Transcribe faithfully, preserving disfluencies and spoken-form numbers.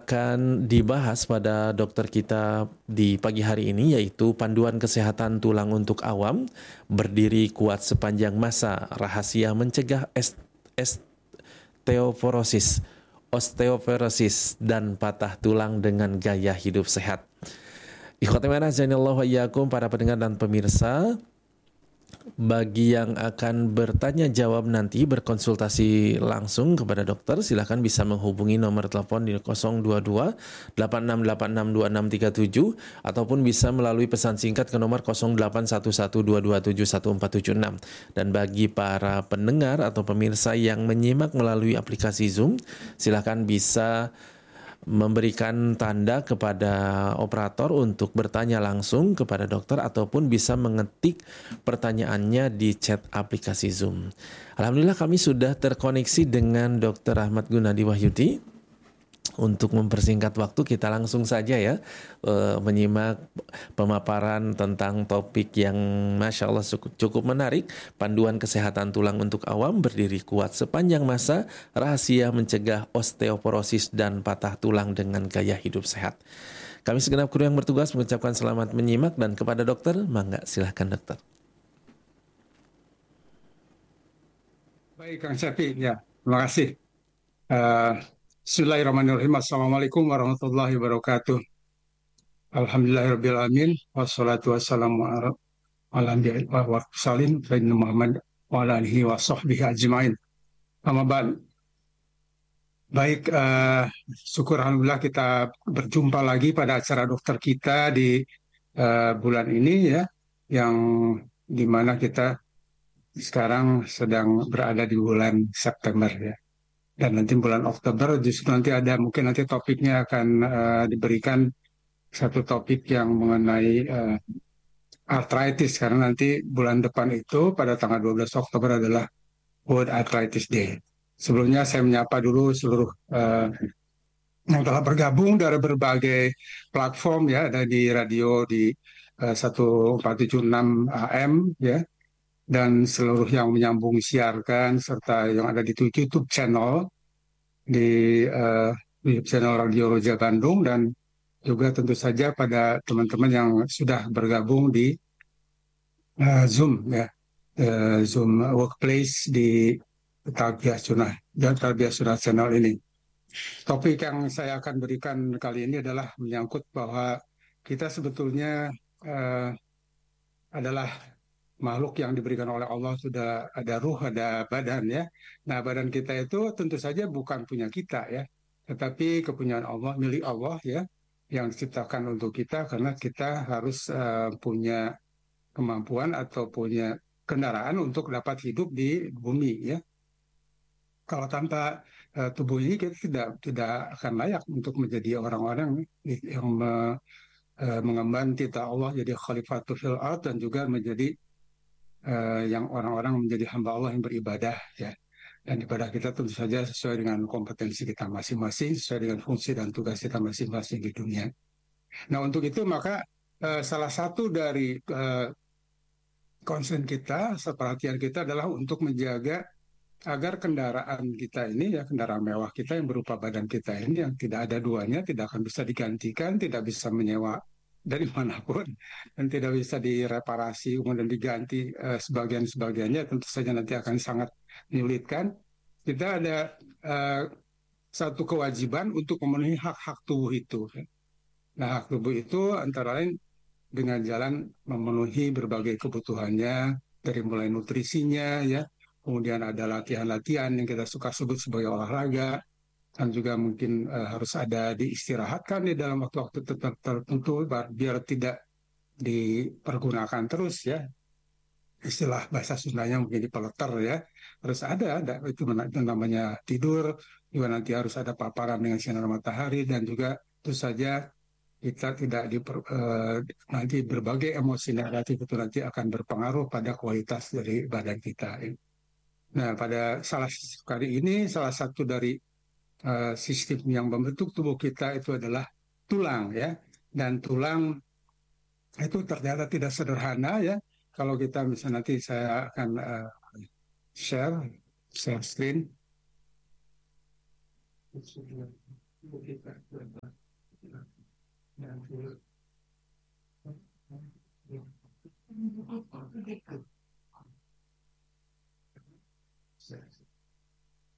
akan dibahas pada dokter kita di pagi hari ini, yaitu panduan kesehatan tulang untuk awam, berdiri kuat sepanjang masa, rahasia mencegah osteoporosis, osteoporosis dan patah tulang dengan gaya hidup sehat. Ikhwatimana azanillahu wa iyyakum, para pendengar dan pemirsa, bagi yang akan bertanya jawab nanti, berkonsultasi langsung kepada dokter, silakan bisa menghubungi nomor telepon di nol dua dua delapan enam delapan enam dua enam tiga tujuh ataupun bisa melalui pesan singkat ke nomor nol delapan satu satu dua dua tujuh satu empat tujuh enam. Dan bagi para pendengar atau pemirsa yang menyimak melalui aplikasi Zoom, silakan bisa memberikan tanda kepada operator untuk bertanya langsung kepada dokter ataupun bisa mengetik pertanyaannya di chat aplikasi Zoom. Alhamdulillah kami sudah terkoneksi dengan dokter Ahmad Gunadi Wahyudi. Untuk mempersingkat waktu, kita langsung saja ya e, menyimak pemaparan tentang topik yang Masya Allah cukup menarik. Panduan kesehatan tulang untuk awam, berdiri kuat sepanjang masa, rahasia mencegah osteoporosis dan patah tulang dengan gaya hidup sehat. Kami segenap kru yang bertugas mengucapkan selamat menyimak, dan kepada dokter, mangga silahkan dokter. Baik Kang Syafi, ya terima kasih. Uh, Bismillahirrahmanirrahim. Assalamualaikum warahmatullahi wabarakatuh. Alhamdulillahirrahmanirrahim. Wassalatu wassalamu ala anbiya'i wa mursalin sayyidina Muhammad wa ala alihi wa sahbihi ajma'in. Amma ba'd. Baik, uh, syukur alhamdulillah kita berjumpa lagi pada acara dokter kita di uh, bulan ini ya, yang dimana kita sekarang sedang berada di bulan September ya. Dan nanti bulan Oktober justru nanti ada mungkin nanti topiknya akan uh, diberikan satu topik yang mengenai uh, arthritis, karena nanti bulan depan itu pada tanggal dua belas Oktober adalah World Arthritis Day. Sebelumnya saya menyapa dulu seluruh uh, yang telah bergabung dari berbagai platform ya, ada di radio di uh, seribu empat ratus tujuh puluh enam A M ya, dan seluruh yang menyambung siarkan serta yang ada di YouTube channel, di uh, YouTube channel Radio Roja Bandung, dan juga tentu saja pada teman-teman yang sudah bergabung di uh, Zoom ya, uh, Zoom Workplace di Tarbiyah Sunnah dan Tarbiyah Sunnah channel ini. Topik yang saya akan berikan kali ini adalah menyangkut bahwa kita sebetulnya uh, adalah makhluk yang diberikan oleh Allah, sudah ada ruh, ada badan ya. Nah, badan kita itu tentu saja bukan punya kita ya, tetapi kepunyaan Allah, milik Allah ya, yang diciptakan untuk kita, karena kita harus uh, punya kemampuan atau punya kendaraan untuk dapat hidup di bumi ya. Kalau tanpa uh, tubuh ini kita tidak tidak akan layak untuk menjadi orang-orang yang me, uh, mengemban titah Allah jadi khalifatul fil ard, dan juga menjadi Uh, yang orang-orang menjadi hamba Allah yang beribadah ya. Dan ibadah kita tentu saja sesuai dengan kompetensi kita masing-masing, sesuai dengan fungsi dan tugas kita masing-masing di dunia. Nah, untuk itu maka uh, salah satu dari uh, concern kita, perhatian kita adalah untuk menjaga agar kendaraan kita ini ya, kendaraan mewah kita yang berupa badan kita ini, yang tidak ada duanya, tidak akan bisa digantikan, tidak bisa menyewa dari manapun, dan tidak bisa direparasi kemudian diganti eh, sebagian-sebagiannya, tentu saja nanti akan sangat menyulitkan. Kita ada eh, satu kewajiban untuk memenuhi hak-hak tubuh itu. Nah, hak tubuh itu antara lain dengan jalan memenuhi berbagai kebutuhannya, dari mulai nutrisinya ya, kemudian ada latihan-latihan yang kita suka sebut sebagai olahraga, dan juga mungkin uh, harus ada diistirahatkan di dalam waktu-waktu tertentu biar tidak dipergunakan terus ya. Istilah bahasa Sundanya mungkin dipeleter ya. Harus ada, ada itu, itu namanya tidur, juga nanti harus ada paparan dengan sinar matahari, dan juga itu saja kita tidak diper, uh, nanti berbagai emosi negatif itu nanti akan berpengaruh pada kualitas dari badan kita. Nah, pada salah kali ini salah satu dari uh, sistem yang membentuk tubuh kita itu adalah tulang ya, dan tulang itu ternyata tidak sederhana ya. Kalau kita misalnya, nanti saya akan uh, share share screen.